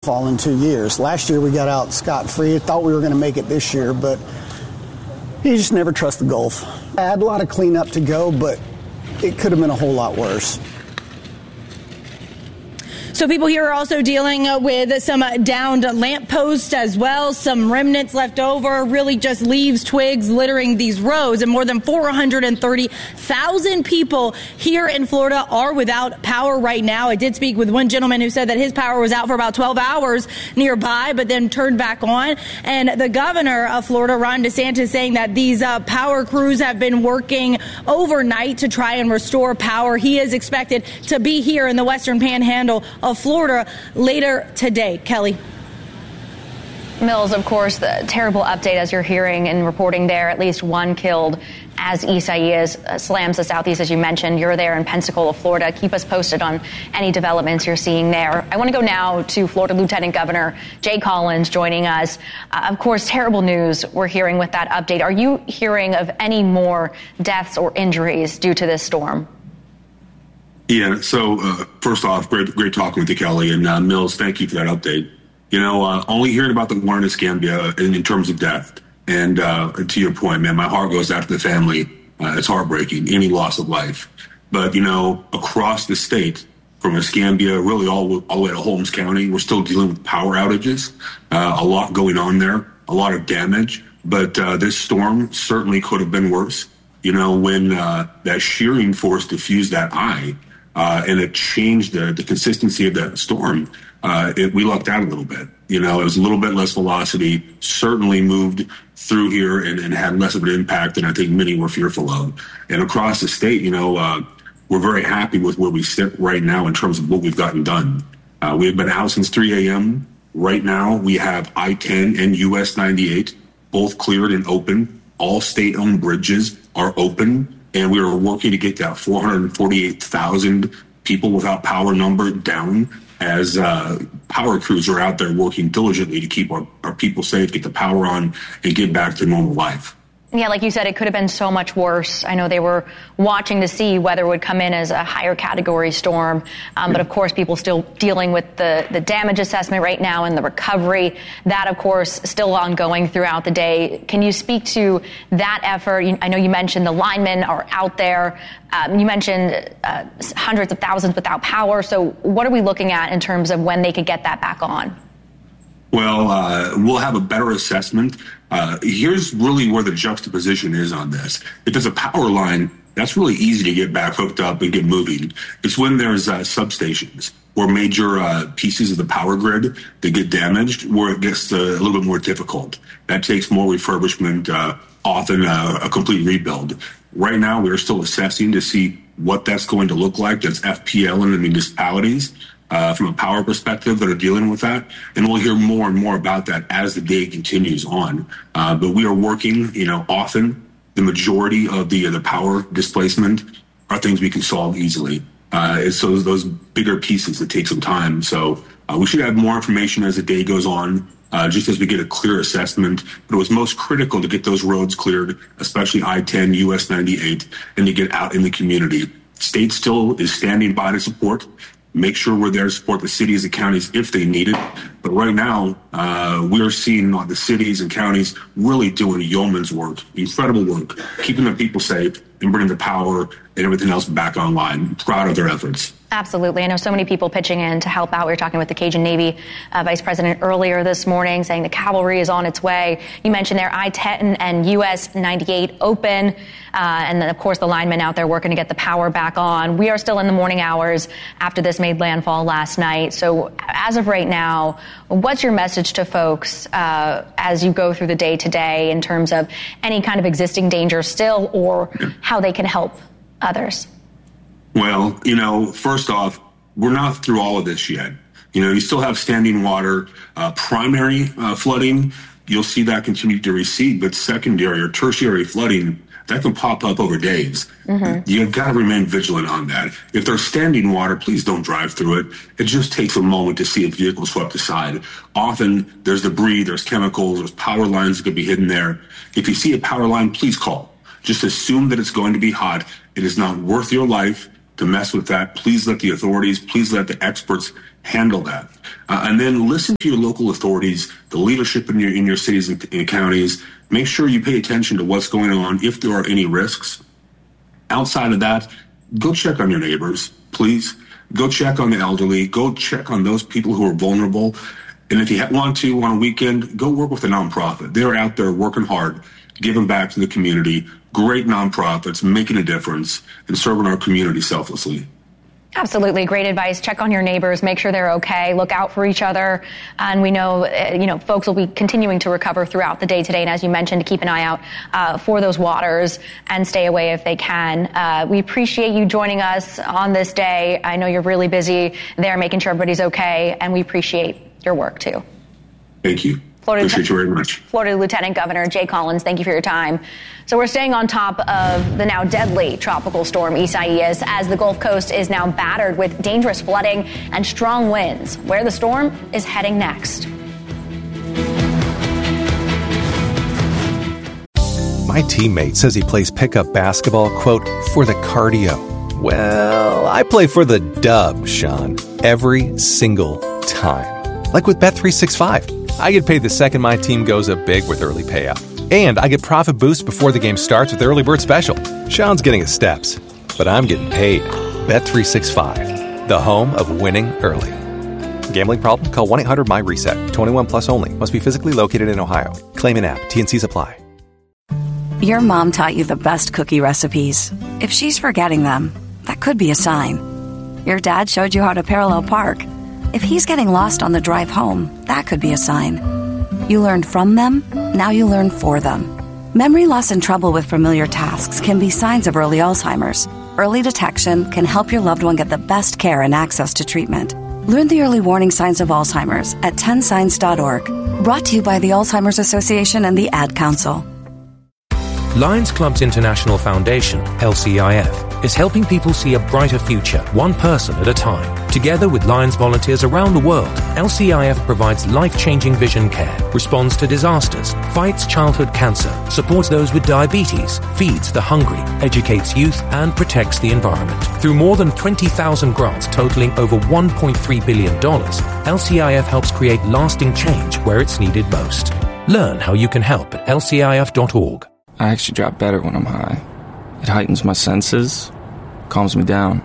rainfall in 2 years. Last year we got out scot-free. I thought we were going to make it this year, but you just never trust the Gulf. I had a lot of cleanup to go, but it could have been a whole lot worse. So people here are also dealing with some downed lampposts as well, some remnants left over, really just leaves, twigs littering these roads. And more than 430,000 people here in Florida are without power right now. I did speak with one gentleman who said that his power was out for about 12 hours nearby, but then turned back on. And the governor of Florida, Ron DeSantis, saying that these power crews have been working overnight to try and restore power. He is expected to be here in the Western Panhandle of Florida later today. Kelly. Mills, of course, the terrible update as you're hearing and reporting there, at least one killed as Isaias slams the southeast, as you mentioned. You're there in Pensacola, Florida. Keep us posted on any developments you're seeing there. I want to go now to Florida Lieutenant Governor Jay Collins joining us. Of course, terrible news we're hearing with that update. Are you hearing of any more deaths or injuries due to this storm? Yeah, so first off, great talking with you, Kelly. And Mills, thank you for that update. You know, only hearing about the one in Escambia in terms of death. And to your point, man, my heart goes out to the family. It's heartbreaking, any loss of life. But, you know, across the state, from Escambia, really all the way to Holmes County, we're still dealing with power outages. A lot going on there, a lot of damage. But this storm certainly could have been worse. You know, when that shearing force diffused that eye, and it changed the consistency of that storm. We lucked out a little bit. You know, it was a little bit less velocity, certainly moved through here and had less of an impact than I think many were fearful of. And across the state, you know, we're very happy with where we sit right now in terms of what we've gotten done. We have been out since 3 a.m. Right now, we have I-10 and US 98, both cleared and open. All state-owned bridges are open. And we are working to get that 448,000 people without power number down as power crews are out there working diligently to keep our people safe, get the power on, and get back to normal life. Yeah, like you said, it could have been so much worse. I know they were watching to see whether it would come in as a higher category storm. But of course, people still dealing with the damage assessment right now and the recovery. That, of course, still ongoing throughout the day. Can you speak to that effort? I know you mentioned the linemen are out there. You mentioned hundreds of thousands without power. So what are we looking at in terms of when they could get that back on? Well, we'll have a better assessment. Here's really where the juxtaposition is on this. If there's a power line, that's really easy to get back hooked up and get moving. It's when there's substations or major pieces of the power grid that get damaged where it gets a little bit more difficult. That takes more refurbishment, often a complete rebuild. Right now, we're still assessing to see what that's going to look like. That's FPL in the municipalities. From a power perspective that are dealing with that. And we'll hear more and more about that as the day continues on. But we are working, you know, often the majority of the power displacement are things we can solve easily. It's those bigger pieces that take some time. So we should have more information as the day goes on, just as we get a clear assessment. But it was most critical to get those roads cleared, especially I-10, US 98, and to get out in the community. State still is standing by to support. Make sure we're there to support the cities and counties if they need it. But right now, we're seeing the cities and counties really doing yeoman's work, incredible work, keeping the people safe and bringing the power and everything else back online. Proud of their efforts. Absolutely. I know so many people pitching in to help out. We were talking with the Cajun Navy Vice President earlier this morning, saying the cavalry is on its way. You mentioned their I-10 and US 98 open. And then, of course, the linemen out there working to get the power back on. We are still in the morning hours after this made landfall last night. So as of right now, what's your message to folks as you go through the day today in terms of any kind of existing danger still or how they can help others? Well, you know, first off, we're not through all of this yet. You know, you still have standing water, primary flooding. You'll see that continue to recede, but secondary or tertiary flooding, that can pop up over days. Mm-hmm. You've got to remain vigilant on that. If there's standing water, please don't drive through it. It just takes a moment to see a vehicle swept aside. Often there's debris, there's chemicals, there's power lines that could be hidden there. If you see a power line, please call. Just assume that it's going to be hot. It is not worth your life to mess with that. Please let the authorities, please let the experts handle that. And then listen to your local authorities, the leadership in your cities and counties. Make sure you pay attention to what's going on if there are any risks. Outside of that, go check on your neighbors, please. Go check on the elderly. Go check on those people who are vulnerable. And if you want to, on a weekend, go work with a nonprofit. They're out there working hard, giving back to the community. Great nonprofits, making a difference, and serving our community selflessly. Absolutely. Great advice. Check on your neighbors. Make sure they're okay. Look out for each other. And we know, folks will be continuing to recover throughout the day today. And as you mentioned, keep an eye out for those waters and stay away if they can. We appreciate you joining us on this day. I know you're really busy there making sure everybody's okay. And we appreciate your work, too. Thank you. Appreciate you very much. Florida Lieutenant Governor Jay Collins, thank you for your time. So we're staying on top of the now deadly tropical storm Isaias as the Gulf Coast is now battered with dangerous flooding and strong winds. Where the storm is heading next. My teammate says he plays pickup basketball, quote, for the cardio. Well, I play for the dub, Sean, every single time. Like with Bet365. I get paid the second my team goes up big with early payout. And I get profit boost before the game starts with Early Bird Special. Sean's getting his steps, but I'm getting paid. Bet365, the home of winning early. Gambling problem? Call 1-800-MY-RESET. 21 plus only. Must be physically located in Ohio. Claim in app. T&Cs apply. Your mom taught you the best cookie recipes. If she's forgetting them, that could be a sign. Your dad showed you how to parallel park. If he's getting lost on the drive home, that could be a sign. You learned from them, now you learn for them. Memory loss and trouble with familiar tasks can be signs of early Alzheimer's. Early detection can help your loved one get the best care and access to treatment. Learn the early warning signs of Alzheimer's at 10signs.org. Brought to you by the Alzheimer's Association and the Ad Council. Lions Club's International Foundation, LCIF, is helping people see a brighter future, one person at a time. Together with Lions volunteers around the world, LCIF provides life-changing vision care, responds to disasters, fights childhood cancer, supports those with diabetes, feeds the hungry, educates youth, and protects the environment. Through more than 20,000 grants totaling over $1.3 billion, LCIF helps create lasting change where it's needed most. Learn how you can help at lcif.org. I actually drop better when I'm high. It heightens my senses, calms me down.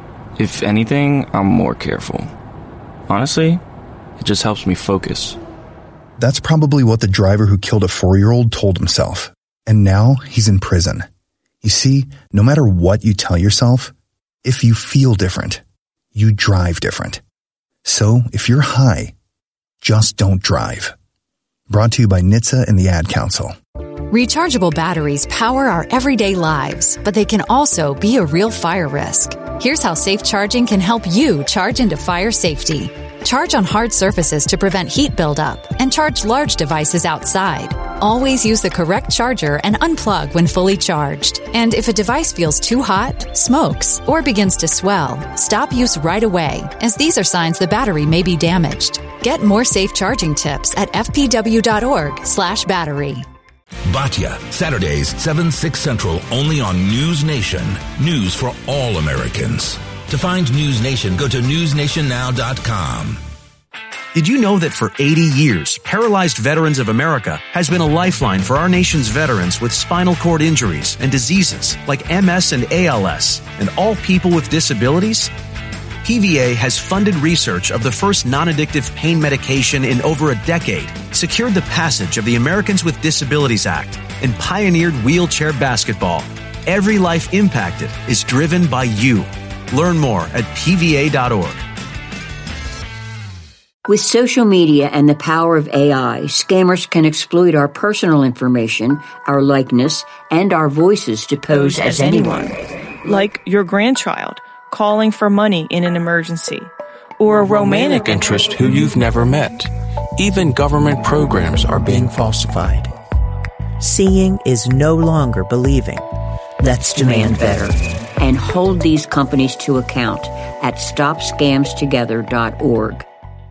If anything, I'm more careful. Honestly, it just helps me focus. That's probably what the driver who killed a 4-year-old told himself. And now he's in prison. You see, no matter what you tell yourself, if you feel different, you drive different. So if you're high, just don't drive. Brought to you by NHTSA and the Ad Council. Rechargeable batteries power our everyday lives, but they can also be a real fire risk. Here's how safe charging can help you charge into fire safety. Charge on hard surfaces to prevent heat buildup, and charge large devices outside. Always use the correct charger and unplug when fully charged. And if a device feels too hot, smokes, or begins to swell, stop use right away, as these are signs the battery may be damaged. Get more safe charging tips at fpw.org/battery. Batya, Saturdays, 7, 6 Central, only on News Nation. News for all Americans. To find News Nation, go to newsnationnow.com. Did you know that for 80 years, Paralyzed Veterans of America has been a lifeline for our nation's veterans with spinal cord injuries and diseases like MS and ALS, and all people with disabilities? PVA has funded research of the first non-addictive pain medication in over a decade, secured the passage of the Americans with Disabilities Act, and pioneered wheelchair basketball. Every life impacted is driven by you. Learn more at pva.org. With social media and the power of AI, scammers can exploit our personal information, our likeness, and our voices to pose as anyone. Like your grandchild calling for money in an emergency, or a romantic interest who you've never met. Even government programs are being falsified. Seeing is no longer believing. Let's demand better. And hold these companies to account at stopscamstogether.org.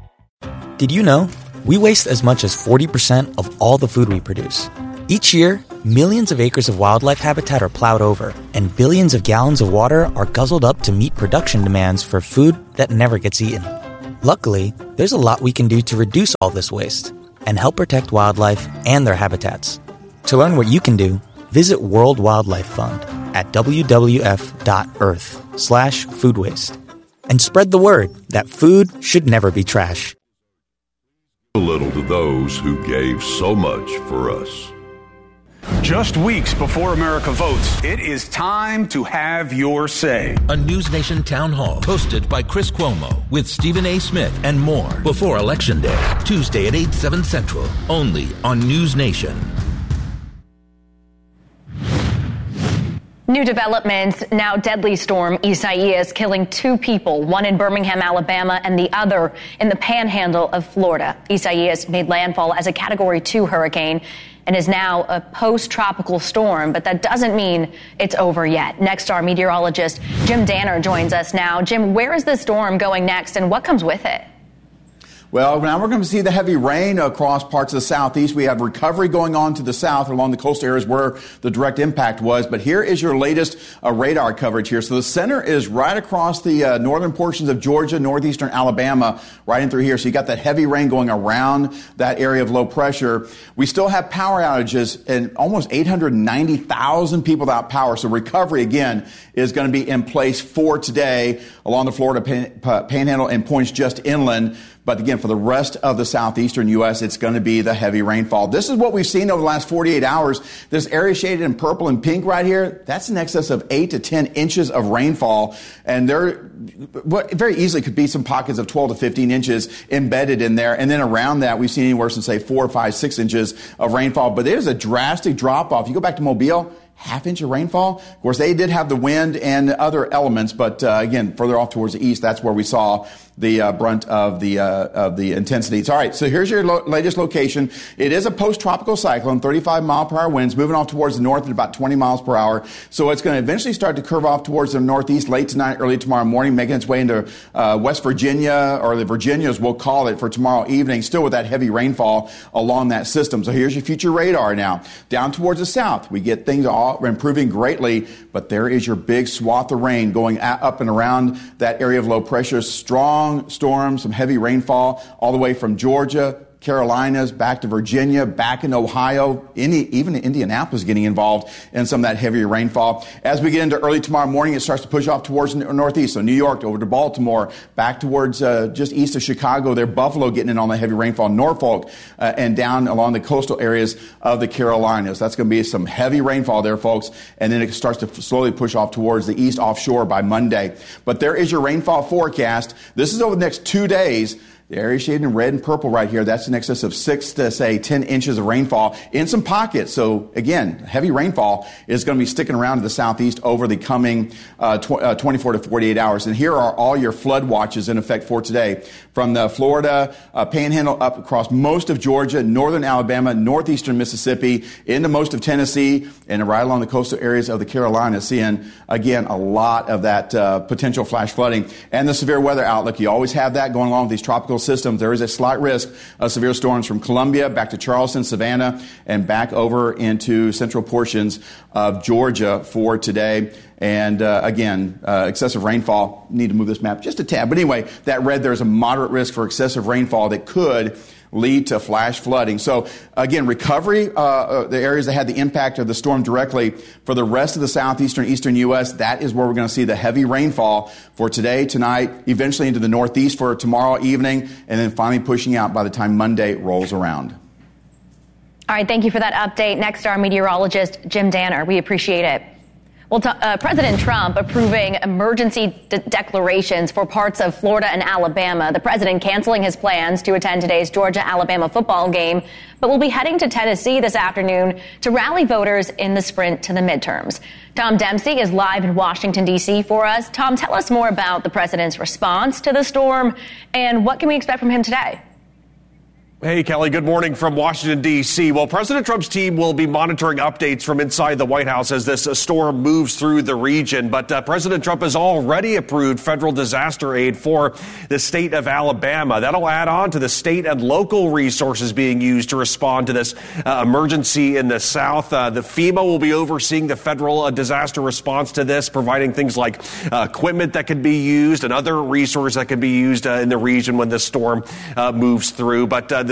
Did you know we waste as much as 40% of all the food we produce? Each year, Millions of acres of wildlife habitat are plowed over, and billions of gallons of water are guzzled up to meet production demands for food that never gets eaten. Luckily, there's a lot we can do to reduce all this waste and help protect wildlife and their habitats. To learn what you can do, visit World Wildlife Fund at wwf.earth/food waste. And spread the word that food should never be trash. A little to those who gave so much for us. Just weeks before America votes, it is time to have your say. A News Nation town hall hosted by Chris Cuomo with Stephen A. Smith and more before Election Day, Tuesday at 8, 7 Central, only on News Nation. New developments, now deadly storm Isaias killing 2 people, one in Birmingham, Alabama, and the other in the panhandle of Florida. Isaias made landfall as a Category 2 hurricane and is now a post-tropical storm, but that doesn't mean it's over yet. Next, our meteorologist Jim Danner joins us now. Jim, where is this storm going next and what comes with it? Well, now we're going to see the heavy rain across parts of the southeast. We have recovery going on to the south along the coastal areas where the direct impact was. But here is your latest radar coverage here. So the center is right across the northern portions of Georgia, northeastern Alabama, right in through here. So you got that heavy rain going around that area of low pressure. We still have power outages and almost 890,000 people without power. So recovery, again, is going to be in place for today along the Florida panhandle and points just inland. But again, for the rest of the southeastern U.S., it's going to be the heavy rainfall. This is what we've seen over the last 48 hours. This area shaded in purple and pink right here, that's in excess of 8 to 10 inches of rainfall. And there very easily could be some pockets of 12 to 15 inches embedded in there. And then around that, we've seen anywhere from, say, 4, 5, 6 inches of rainfall. But there's a drastic drop-off. You go back to Mobile, half-inch of rainfall. Of course, they did have the wind and other elements, but again, further off towards the east, that's where we saw the brunt of the intensities. All right, so here's your latest location. It is a post-tropical cyclone, 35-mile-per-hour winds, moving off towards the north at about 20 miles per hour. So it's going to eventually start to curve off towards the northeast late tonight, early tomorrow morning, making its way into West Virginia, or the Virginias, we'll call it, for tomorrow evening, still with that heavy rainfall along that system. So here's your future radar now. Down towards the south, we get things all improving greatly, but there is your big swath of rain going up and around that area of low pressure. Strong storms, some heavy rainfall all the way from Georgia, Carolinas, back to Virginia, back in Ohio, even Indianapolis getting involved in some of that heavier rainfall. As we get into early tomorrow morning, it starts to push off towards the northeast. So New York over to Baltimore, back towards just east of Chicago there, Buffalo getting in on the heavy rainfall, Norfolk, and down along the coastal areas of the Carolinas. That's going to be some heavy rainfall there, folks. And then it starts to slowly push off towards the east offshore by Monday. But there is your rainfall forecast. This is over the next 2 days. The area shaded in red and purple right here, that's in excess of 6 to, say, 10 inches of rainfall in some pockets. So, again, heavy rainfall is going to be sticking around to the southeast over the coming 24 to 48 hours. And here are all your flood watches in effect for today. From the Florida panhandle up across most of Georgia, northern Alabama, northeastern Mississippi, into most of Tennessee, and right along the coastal areas of the Carolinas, seeing, again, a lot of that potential flash flooding. And the severe weather outlook, you always have that going along with these tropical systems. There is a slight risk of severe storms from Columbia back to Charleston, Savannah, and back over into central portions of Georgia for today. And again, excessive rainfall. Need to move this map just a tad. But anyway, that red, there's a moderate risk for excessive rainfall that could lead to flash flooding. So again, recovery, the areas that had the impact of the storm directly, for the rest of the southeastern, eastern U.S., that is where we're going to see the heavy rainfall for today, tonight, eventually into the northeast for tomorrow evening, and then finally pushing out by the time Monday rolls around. All right, thank you for that update. Next, our meteorologist, Jim Danner. We appreciate it. Well, President Trump approving emergency declarations for parts of Florida and Alabama. The president canceling his plans to attend today's Georgia-Alabama football game, but will be heading to Tennessee this afternoon to rally voters in the sprint to the midterms. Tom Dempsey is live in Washington, D.C. for us. Tom, tell us more about the president's response to the storm and what can we expect from him today? Hey, Kelly, good morning from Washington, D.C. Well, President Trump's team will be monitoring updates from inside the White House as this storm moves through the region. But President Trump has already approved federal disaster aid for the state of Alabama. That'll add on to the state and local resources being used to respond to this emergency in the South. The FEMA will be overseeing the federal disaster response to this, providing things like equipment that can be used and other resources that can be used in the region when this storm moves through. But